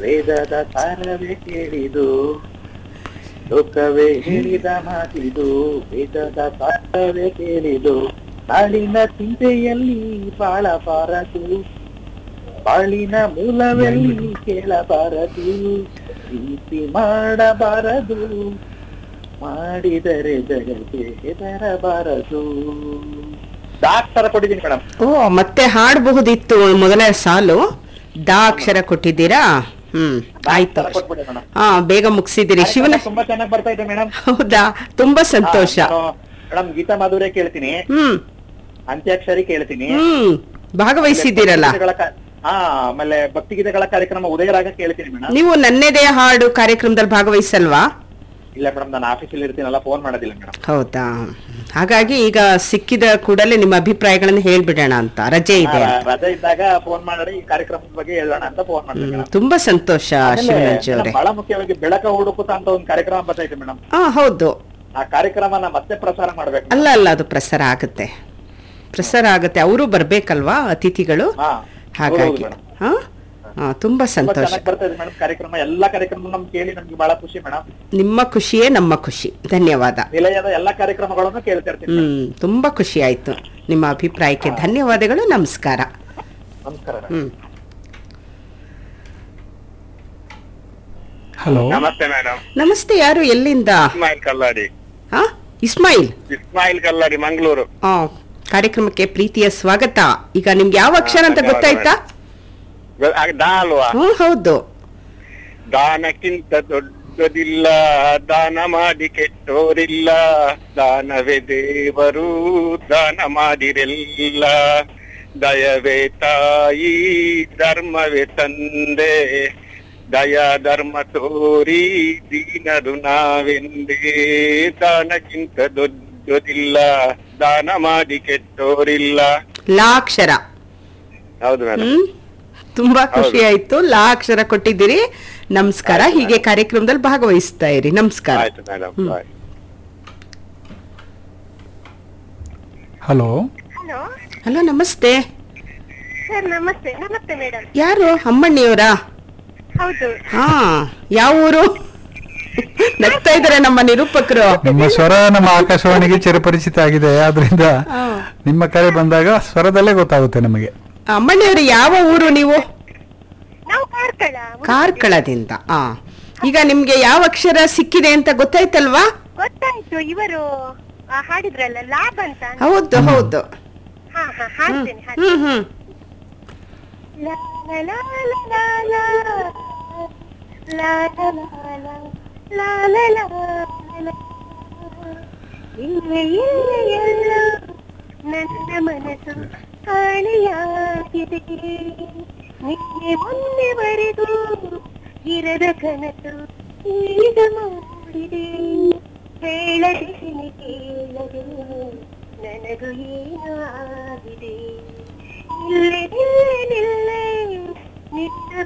ವೇದದ ಸಾರವೇ ಕೇಳಿದು ಲೋಕವೇ ಹೇಳಿದ ಮಾತಿದು ವೇದದ ಸಾರವೇ ಕೇಳಿದು ನಾಳಿನ ಚಿಂತೆಯಲ್ಲಿ ಬಾಳಬಾರದು ಬಾಳಿನ ಮೂಲವೆಲ್ಲಿ ಕೇಳಬಾರದು ಪ್ರೀತಿ ಮಾಡಬಾರದು ಮಾಡಿದರೆ ಜಗಕ್ಕೆ ಹೆದರಬಾರದು. ದಾಕ್ಷರ ಕೊಟ್ಟಿದ್ದೀನಿ ಮೇಡಮ್. ಓ, ಮತ್ತೆ ಹಾಡಬಹುದಿತ್ತು ಮೊದಲ ಸಾಲು. ದಾ ಅಕ್ಷರ ಕೊಟ್ಟಿದ್ದೀರಾ? ಆಯ್ತು. ಹಾ, ಬೇಗ ಮುಗಿಸಿದ್ದೀರಿ. ಶಿವನ ತುಂಬಾ ಚೆನ್ನಾಗಿ ಬರ್ತಾ ಇದೆ ಮೇಡಮ್. ಹೌದಾ, ತುಂಬಾ ಸಂತೋಷ. ಮೇಡಮ್ ಗೀತಾ ಮಾಧುರ್ಯ ಕೇಳ್ತೀನಿ, ಅಂತ್ಯಾಕ್ಷರಿ ಕೇಳ್ತೀನಿ, ಭಾಗವಹಿಸಿದ್ದೀರಲ್ಲ. ಆಮೇಲೆ ಭಕ್ತಿಗೀತೆಗಳ ಕಾರ್ಯಕ್ರಮ ಉದಯರಾಗ ಕೇಳ್ತೀನಿ ಮೇಡಮ್. ನೀವು ನನ್ನೆದೆಯ ಹಾಡು ಕಾರ್ಯಕ್ರಮದಲ್ಲಿ ಭಾಗವಹಿಸಲ್ವಾ? ಇಲ್ಲ ಮೇಡಮ್, ನಾನು ಆಫೀಸಲ್ಲಿ ಇರ್ತೀನಲ್ಲ, ಫೋನ್ ಮಾಡೋದಿಲ್ಲ ಮೇಡಮ್. ಹೌದಾ, ಹಾಗಾಗಿ ಈಗ ಸಿಕ್ಕಿದ ಕೂಡಲೇ ನಿಮ್ಮ ಅಭಿಪ್ರಾಯಗಳನ್ನು ಹೇಳ್ಬಿಡೋಣ ಅಂತ. ರಜೆ ಇದೆ, ರಜೆ ಇದ್ದಾಗ ಫೋನ್ ಮಾಡಿ ಈ ಕಾರ್ಯಕ್ರಮದ ಬಗ್ಗೆ ಹೇಳೋಣ ಅಂತ ಫೋನ್ ಮಾಡ್ತೀನಿ. ತುಂಬಾ ಸಂತೋಷ ಶಿವರಾಜ್ ಅವರೇ. ಬಹಳ ಮುಖ್ಯವಾಗಿ ಬೆಳಕ ಹುಡುಕುತ್ತ ಅಂತ ಒಂದು ಕಾರ್ಯಕ್ರಮ ಬರ್ತೈತೆ ಮೇಡಮ್. ಹೌದು, ಆ ಕಾರ್ಯಕ್ರಮನ ಮತ್ತೆ ಪ್ರಸಾರ ಮಾಡ್ಬೇಕು. ಅಲ್ಲ, ಅದು ಪ್ರಸಾರ ಆಗುತ್ತೆ. ಅವರು ಬರ್ಬೇಕಲ್ವಾ ಅತಿಥಿಗಳು, ಹಾಗಾಗಿ ತುಂಬಾ ಸಂತೋಷ. ಕಾರ್ಯಕ್ರಮ ಎಲ್ಲಾ ಕಾರ್ಯಕ್ರಮ ನಮ್ಗೆ ಕೇಳಿ ನಮ್ಗೆ ಬಹಳ ಖುಷಿ ಮೇಡಮ್. ನಿಮ್ಮ ಖುಷಿಯೇ ನಮ್ಮ ಖುಷಿ. ಧನ್ಯವಾದ. ನಿಲಯದ ಎಲ್ಲಾ ಕಾರ್ಯಕ್ರಮಗಳನ್ನು ಕೇಳ್ತಾ ಇರ್ತೀನಿ. ತುಂಬಾ ಖುಷಿ ಆಯ್ತು. ನಿಮ್ಮ ಅಭಿಪ್ರಾಯಕ್ಕೆ ಧನ್ಯವಾದಗಳು. ನಮಸ್ಕಾರ. ನಮಸ್ಕಾರ. ಹಲೋ, ನಮಸ್ತೆ ಮೇಡಮ್. ನಮಸ್ತೆ. ಯಾರು, ಎಲ್ಲಿಂದ? ಇಸ್ಮಾಯಿಲ್ ಕಲ್ಲಾಡಿ. ಇಸ್ಮಾಯಿಲ್ ಕಲ್ಲಾಡಿ, ಮಂಗಳೂರು. ಕಾರ್ಯಕ್ರಮಕ್ಕೆ ಪ್ರೀತಿಯ ಸ್ವಾಗತ. ಈಗ ನಿಮ್ಗೆ ಯಾವ ಅಕ್ಷರ ಅಂತ ಗೊತ್ತಾಯ್ತಾ? ದಾ ಅಲ್ವಾ? ಹೌದು. ದಾನಕ್ಕಿಂತ ದೊಡ್ಡದಿಲ್ಲ, ದಾನ ಮಾಡಿ ಕೆಟ್ಟೋರಿಲ್ಲ, ದಾನವೇ ದೇವರು, ದಾನ ಮಾಡಿರೆಲ್ಲ, ದಯವೇ ತಾಯಿ, ಧರ್ಮವೇ ತಂದೆ, ದಯಾ ಧರ್ಮ ತೋರಿ ದೀನರು ನಾವೆಂದೇ, ದಾನಕ್ಕಿಂತ ದೊಡ್ಡದಿಲ್ಲ, ದಾನ ಮಾಡಿ ಕೆಟ್ಟೋರಿಲ್ಲ. ಲಾ ಅಕ್ಷರ. ಹೌದು ಮೇಡಮ್. ತುಂಬಾ ಖುಷಿ ಆಯ್ತು. ಲಾ ಅಕ್ಷರ ಕೊಟ್ಟಿದ್ದೀರಿ. ನಮಸ್ಕಾರ. ಹೀಗೆ ಕಾರ್ಯಕ್ರಮದಲ್ಲಿ ಭಾಗವಹಿಸ್ತಾ ಇರಿ. ನಮಸ್ಕಾರ. ಹಲೋ. ಹಲೋ, ನಮಸ್ತೆ. ಸರ್ ನಮಸ್ತೆ. ನಮಸ್ತೆ ಮೇಡಮ್. ಯಾರು, ಅಮ್ಮಣ್ಣಿಯವರಾ? ಹೌದು. ಯಾವ ಊರು? ನಗ್ತಾ ಇದಾರೆ ನಮ್ಮ ನಿರೂಪಕರು. ನಿಮ್ಮ ಸ್ವರ ನಮ್ಮ ಆಕಾಶವಾಣಿಗೆ ಚಿರಪರಿಚಿತ ಆಗಿದೆ, ಆದ್ರಿಂದ ನಿಮ್ಮ ಕರೆ ಬಂದಾಗ ಸ್ವರದಲ್ಲೇ ಗೊತ್ತಾಗುತ್ತೆ ನಮಗೆ. ಅಮ್ಮಣ್ಣಿಯವರು, ಯಾವ ಊರು ನೀವು? ನಾವು ಕಾರ್ಕಳದಿಂದ. ಈಗ ನಿಮ್ಗೆ ಯಾವ ಅಕ್ಷರ ಸಿಕ್ಕಿದೆ ಅಂತ ಗೊತ್ತಾಯ್ತಲ್ವಾ? ಗೊತ್ತಾಯ್ತು. ಇವರು ಹಾಡಿದ್ರಲ್ಲ ಲಾಭ ಅಂತ. ಹೌದು ಹೌದು. ಹಾಡ್ತೇನೆ. ನನ್ನ ಮನಸ್ಸು ಕಾಣೆಯಾಗಿದೆ, ನಿನ್ನೆ ಮೊನ್ನೆ ಬರೆದು ಇರದ ಕನಸು ಈಗ ಮೂಡಿದೆ, ಹೇಳದೆ ಕೇಳದೆ ನನಗೂ ಏನೋ ಆಗಿದೆ, ನಿಲ್ಲೆ ನಿಲ್ಲೆ ನಿನ್ನ